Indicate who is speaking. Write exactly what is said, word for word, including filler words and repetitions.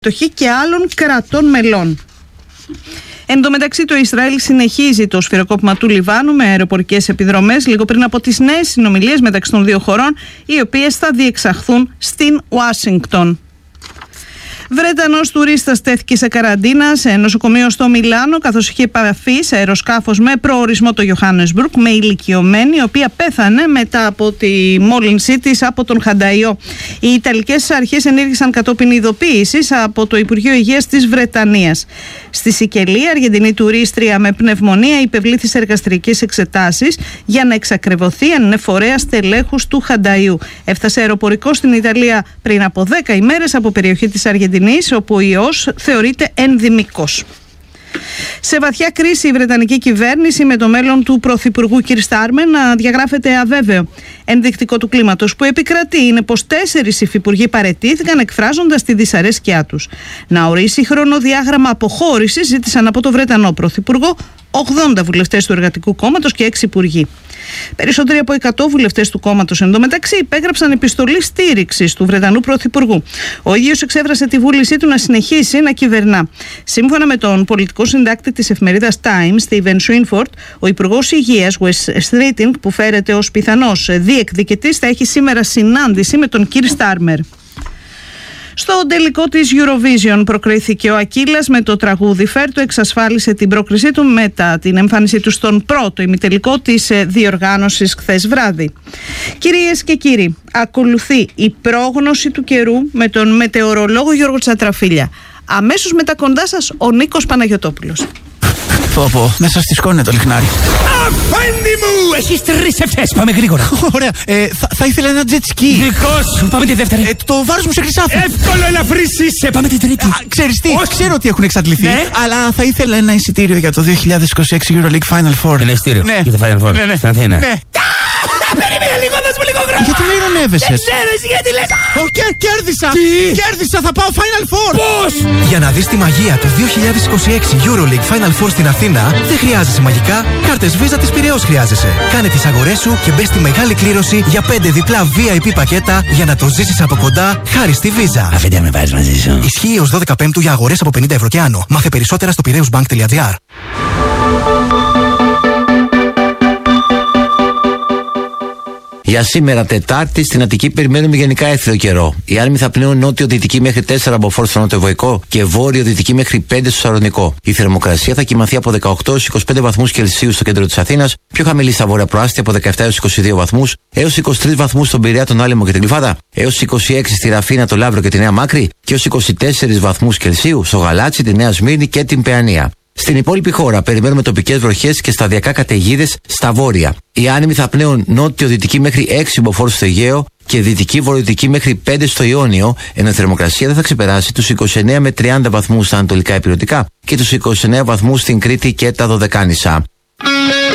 Speaker 1: και άλλων κρατών μελών. Εν τω μεταξύ, το Ισραήλ συνεχίζει το σφυροκόπημα του Λιβάνου με αεροπορικές επιδρομές λίγο πριν από τις νέες συνομιλίες μεταξύ των δύο χωρών, οι οποίες θα διεξαχθούν στην Ουάσιγκτον. Βρετανός τουρίστας τέθηκε σε καραντίνα σε νοσοκομείο στο Μιλάνο, καθώς είχε επαφή σε αεροσκάφος με προορισμό το Johannesburg με ηλικιωμένη, η οποία πέθανε μετά από τη μόλυνσή της από τον χανταϊό. Οι Ιταλικές αρχές ενήργησαν κατόπιν ειδοποίησης από το Υπουργείο Υγείας της Βρετανίας. Στη Σικελία, Αργεντινή τουρίστρια με πνευμονία υπευλήθη σε εργαστηρικές εξετάσεις για να εξακριβωθεί αν είναι φορέας τελέχους του χανταϊού. Έφτασε αεροπορικό στην Ιταλία πριν από δέκα ημέρες από περιοχή της Αργεντινής, όπου ο ιός θεωρείται ενδημικός. Σε βαθιά κρίση η Βρετανική κυβέρνηση, με το μέλλον του Πρωθυπουργού κ. Στάρμερ να διαγράφεται αβέβαιο. Ενδεικτικό του κλίματος που επικρατεί είναι πως τέσσερις υφυπουργοί παραιτήθηκαν, εκφράζοντας τη δυσαρέσκειά τους. Να ορίσει χρονοδιάγραμμα αποχώρησης ζήτησαν από τον Βρετανό Πρωθυπουργό ογδόντα βουλευτές του Εργατικού Κόμματος και έξι υπουργοί. Περισσότεροι από εκατό βουλευτές του κόμματος εντωμεταξύ υπέγραψαν επιστολή στήριξης του Βρετανού Πρωθυπουργού. Ο ίδιος εξέφρασε τη βούλησή του να συνεχίσει να κυβερνά. Σύμφωνα με τον πολιτικό συντάκτη της εφημερίδας Times, Steven Swinford, ο Υπουργός Υγείας Wes Streeting, που φέρεται ως πιθανός διεκδικητής, θα έχει σήμερα συνάντηση με τον κ. Στάρμερ. Στο τελικό της Eurovision προκρίθηκε ο Ακύλας με το τραγούδι Φέρτο, εξασφάλισε την πρόκρισή του μετά την εμφάνισή του στον πρώτο ημιτελικό της διοργάνωσης χθες βράδυ. Κυρίες και κύριοι, ακολουθεί η πρόγνωση του καιρού με τον μετεωρολόγο Γιώργο Τσατραφίλια. Αμέσως μετά κοντά σας ο Νίκος Παναγιωτόπουλος.
Speaker 2: Πω πω, μέσα στη σκόνη το λιχνάρι.
Speaker 3: Αφέντη μου! Έχεις τρεις ευθές, πάμε γρήγορα.
Speaker 2: Ωραία, ε, θα, θα ήθελα ένα jet ski.
Speaker 3: Δικό σου, πάμε τη δεύτερη.
Speaker 2: Ε, το βάρος μου σε χρυσάφι.
Speaker 3: Εύκολο ελαφρύς είσαι, πάμε την τρίτη.
Speaker 2: Α, ξέρεις τι,
Speaker 3: Όχι.
Speaker 2: ξέρω ότι έχουν εξαντληθεί,
Speaker 3: Ναι.
Speaker 2: αλλά θα ήθελα ένα εισιτήριο για το δύο χιλιάδες είκοσι έξι Euroleague Final Four.
Speaker 3: Ένα εισιτήριο
Speaker 2: Ναι.
Speaker 3: για το Final Four,
Speaker 2: Ναι, ναι.
Speaker 3: στην Αθήνα.
Speaker 2: Ναι.
Speaker 3: Περίμενε λίγο, δώσ' μου λίγο χρόνο.
Speaker 2: Γιατί με ειρωνεύεσαι?
Speaker 3: Δεν ξέρω εσύ γιατί λες.
Speaker 2: Ω, κέρ- κέρδισα!
Speaker 3: Τι?
Speaker 2: Κέρδισα, θα πάω Final Four!
Speaker 3: Πώς?
Speaker 4: Για να δεις τη μαγεία του δύο χιλιάδες είκοσι έξι Euroleague Final Four στην Αθήνα, δεν χρειάζεσαι μαγικά, κάρτες Visa της Πειραιώς χρειάζεσαι. Κάνε τις αγορές σου και μπες στη μεγάλη κλήρωση για πέντε διπλά βι άι πι πακέτα για να το ζήσεις από κοντά χάρη στη Visa.
Speaker 3: Αφέντη, με βάζεις μαζί σου.
Speaker 4: Ισχύει ως δώδεκα Πέμπτου για αγορές από πενήντα ευρώ και άνω. Μάθε περισσότερα στο πειραιώσμπανκ τελεία τζι άρ.
Speaker 5: Για σήμερα Τετάρτη στην Αττική περιμένουμε γενικά έθριο καιρό. Οι άνεμοι θα πνέουν νότιο-δυτική μέχρι τέσσερα από φόρ στο νότιο-βορικό και βόρειο-δυτική μέχρι πέντε στο Σαλονικό. Η θερμοκρασία θα κυμανθεί από δεκαοκτώ έως είκοσι πέντε βαθμούς Κελσίου στο κέντρο της Αθήνας, πιο χαμηλή στα βόρεια προάστια από δεκαεπτά έως είκοσι δύο βαθμούς, έως είκοσι τρεις βαθμούς στον Πειραιά, τον Άλυμο και την Γλυφάδα, έως είκοσι έξι στη Ραφίνα, το Λαύριο και τη Νέα Μάκρη και έως είκοσι τέσσερις βαθμούς Κελσίου στο Γαλάτσι, τη Νέα Σμύρνη και την Παιανία. Στην υπόλοιπη χώρα περιμένουμε τοπικές βροχές και σταδιακά καταιγίδες στα βόρεια. Οι άνεμοι θα πνέουν νότιο-δυτική μέχρι έξι μποφόρ στο Αιγαίο και δυτική-βορειοδυτική μέχρι πέντε στο Ιόνιο, ενώ η θερμοκρασία δεν θα ξεπεράσει τους είκοσι εννέα με τριάντα βαθμούς στα ανατολικά υπηρετικά και τους είκοσι εννέα βαθμούς στην Κρήτη και τα Δωδεκάνησα.